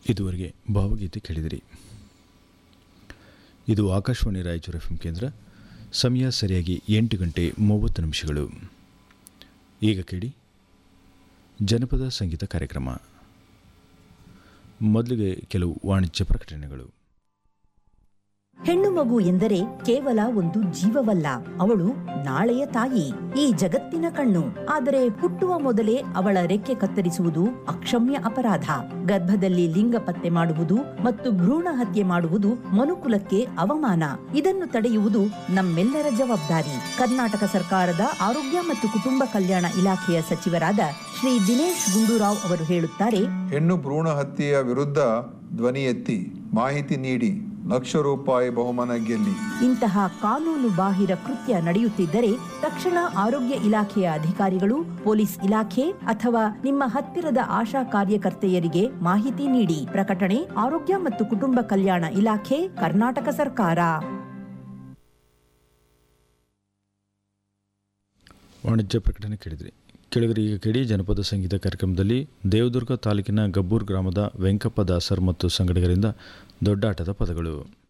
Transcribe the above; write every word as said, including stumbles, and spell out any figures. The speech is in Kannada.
ಇದುವರೆಗೆ ಭಾವಗೀತೆ ಕೇಳಿದಿರಿ. ಇದು ಆಕಾಶವಾಣಿ ರಾಯಚೂರು ಎಫ್ ಎಂ ಕೇಂದ್ರ. ಸಮಯ ಸರಿಯಾಗಿ ಎಂಟು ಗಂಟೆ ಮೂವತ್ತು ನಿಮಿಷಗಳು. ಈಗ ಕೇಳಿ ಜನಪದ ಸಂಗೀತ ಕಾರ್ಯಕ್ರಮ. ಮೊದಲಿಗೆ ಕೆಲವು ವಾಣಿಜ್ಯ ಪ್ರಕಟಣೆಗಳು. ಹೆಣ್ಣು ಮಗು ಎಂದರೆ ಕೇವಲ ಒಂದು ಜೀವವಲ್ಲ, ಅವಳು ನಾಳೆಯ ತಾಯಿ, ಈ ಜಗತ್ತಿನ ಕಣ್ಣು. ಆದರೆ ಹುಟ್ಟುವ ಮೊದಲೇ ಅವಳ ರೆಕ್ಕೆ ಕತ್ತರಿಸುವುದು ಅಕ್ಷಮ್ಯ ಅಪರಾಧ. ಗರ್ಭದಲ್ಲಿ ಲಿಂಗ ಪತ್ತೆ ಮಾಡುವುದು ಮತ್ತು ಭ್ರೂಣ ಹತ್ಯೆ ಮಾಡುವುದು ಮನುಕುಲಕ್ಕೆ ಅವಮಾನ. ಇದನ್ನು ತಡೆಯುವುದು ನಮ್ಮೆಲ್ಲರ ಜವಾಬ್ದಾರಿ. ಕರ್ನಾಟಕ ಸರ್ಕಾರದ ಆರೋಗ್ಯ ಮತ್ತು ಕುಟುಂಬ ಕಲ್ಯಾಣ ಇಲಾಖೆಯ ಸಚಿವರಾದ ಶ್ರೀ ದಿನೇಶ್ ಗುಂಡೂರಾವ್ ಅವರು ಹೇಳುತ್ತಾರೆ, ಹೆಣ್ಣು ಭ್ರೂಣ ಹತ್ಯೆಯ ವಿರುದ್ಧ ಧ್ವನಿ ಎತ್ತಿ ಮಾಹಿತಿ ನೀಡಿ ಲಕ್ಷ ರೂಪಾಯಿ ಬಹುಮಾನ ಗೆಲ್ಲಿ. ಇಂತಹ ಕಾನೂನು ಬಾಹಿರ ಕೃತ್ಯ ನಡೆಯುತ್ತಿದ್ದರೆ ತಕ್ಷಣ ಆರೋಗ್ಯ ಇಲಾಖೆಯ ಅಧಿಕಾರಿಗಳು, ಪೊಲೀಸ್ ಇಲಾಖೆ ಅಥವಾ ನಿಮ್ಮ ಹತ್ತಿರದ ಆಶಾ ಕಾರ್ಯಕರ್ತೆಯರಿಗೆ ಮಾಹಿತಿ ನೀಡಿ. ಪ್ರಕಟಣೆ ಆರೋಗ್ಯ ಮತ್ತು ಕುಟುಂಬ ಕಲ್ಯಾಣ ಇಲಾಖೆ, ಕರ್ನಾಟಕ ಸರ್ಕಾರ. ವಾಣಿಜ್ಯ ಪ್ರಕಟಣೆ ಕೇಳಿದ್ರಿ. ಕೆಳಗರೆ ಈಗ ಕೇಳಿ ಜನಪದ ಸಂಗೀತ ಕಾರ್ಯಕ್ರಮದಲ್ಲಿ ದೇವದುರ್ಗ ತಾಲೂಕಿನ ಗಬ್ಬೂರ್ ಗ್ರಾಮದ ವೆಂಕಪ್ಪ ದಾಸರ್ ಮತ್ತು ಸಂಗಡಿಗರಿಂದ ದೊಡ್ಡಾಟದ ಪದಗಳು.